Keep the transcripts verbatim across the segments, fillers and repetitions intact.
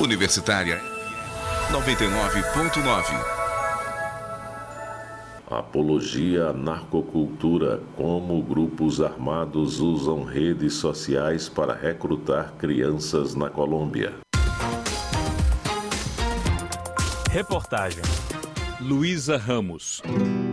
Universitária noventa e nove ponto nove. Apologia à narcocultura, como grupos armados usam redes sociais para recrutar crianças na Colômbia. Reportagem Luísa Ramos.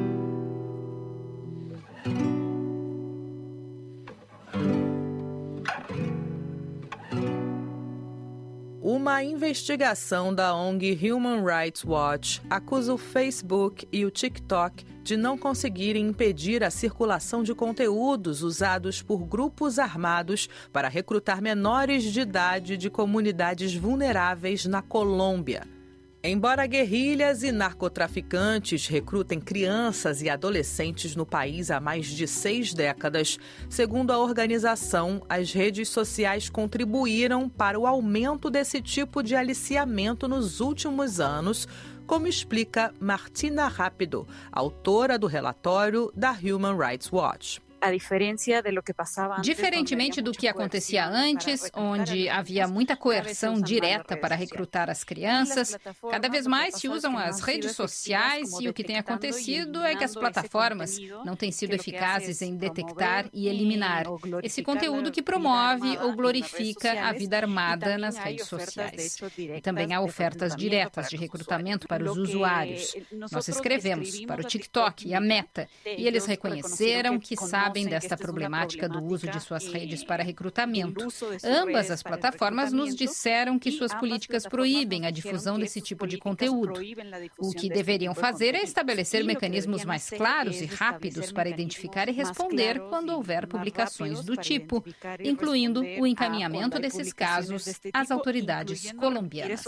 Uma investigação da O N G Human Rights Watch acusa o Facebook e o TikTok de não conseguirem impedir a circulação de conteúdos usados por grupos armados para recrutar menores de idade de comunidades vulneráveis na Colômbia. Embora guerrilhas e narcotraficantes recrutem crianças e adolescentes no país há mais de seis décadas, segundo a organização, as redes sociais contribuíram para o aumento desse tipo de aliciamento nos últimos anos, como explica Martina Rápido, autora do relatório da Human Rights Watch. Diferentemente do que acontecia antes, onde havia muita coerção direta para recrutar as crianças, cada vez mais se usam as redes sociais e o que tem acontecido é que as plataformas não têm sido eficazes em detectar e eliminar esse conteúdo que promove ou glorifica a vida armada nas redes sociais. E também há ofertas diretas de recrutamento para os usuários. Nós escrevemos para o TikTok e a Meta, e eles reconheceram que sabem desta problemática do uso de suas redes para recrutamento. Ambas as plataformas nos disseram que suas políticas proíbem a difusão desse tipo de conteúdo. O que deveriam fazer é estabelecer mecanismos mais claros e rápidos para identificar e responder quando houver publicações do tipo, incluindo o encaminhamento desses casos às autoridades colombianas.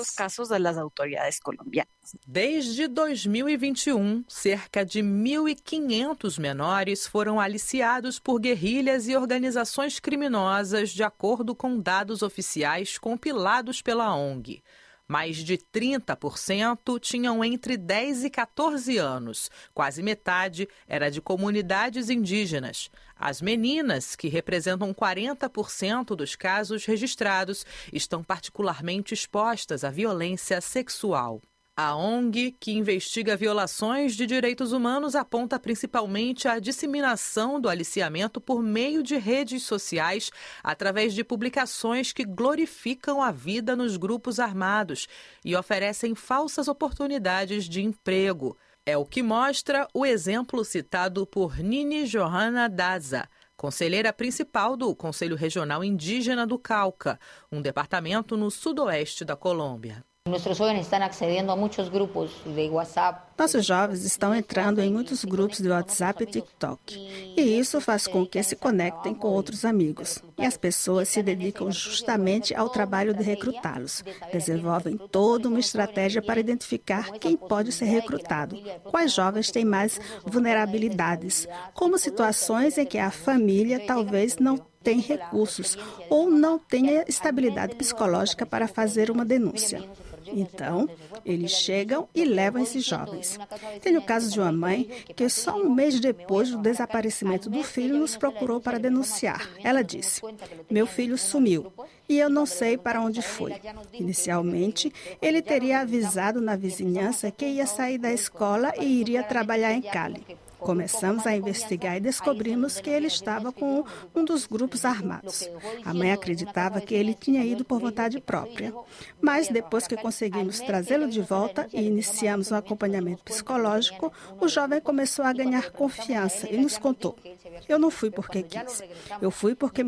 Desde dois mil e vinte e um, cerca de mil e quinhentos menores foram aliciados por guerrilhas e organizações criminosas, de acordo com dados oficiais compilados pela O N G. Mais de trinta por cento tinham entre dez e quatorze anos. Quase metade era de comunidades indígenas. As meninas, que representam quarenta por cento dos casos registrados, estão particularmente expostas à violência sexual. A O N G, que investiga violações de direitos humanos, aponta principalmente a disseminação do aliciamento por meio de redes sociais, através de publicações que glorificam a vida nos grupos armados e oferecem falsas oportunidades de emprego. É o que mostra o exemplo citado por Nini Johanna Daza, conselheira principal do Conselho Regional Indígena do Cauca, um departamento no sudoeste da Colômbia. Nossos jovens estão acedendo a muitos grupos de WhatsApp. Nossos jovens estão entrando em muitos grupos de WhatsApp e TikTok. E isso faz com que se conectem com outros amigos. E as pessoas se dedicam justamente ao trabalho de recrutá-los. Desenvolvem toda uma estratégia para identificar quem pode ser recrutado, quais jovens têm mais vulnerabilidades, como situações em que a família talvez não tem recursos ou não tenha estabilidade psicológica para fazer uma denúncia. Então, eles chegam e levam esses jovens. Tem o caso de uma mãe que só um mês depois do desaparecimento do filho nos procurou para denunciar. Ela disse: "Meu filho sumiu e eu não sei para onde foi. Inicialmente, ele teria avisado na vizinhança que ia sair da escola e iria trabalhar em Cali. Começamos a investigar e descobrimos que ele estava com um dos grupos armados. A mãe acreditava que ele tinha ido por vontade própria. Mas depois que conseguimos trazê-lo de volta e iniciamos um acompanhamento psicológico, o jovem começou a ganhar confiança e nos contou: "Eu não fui porque quis. Eu fui porque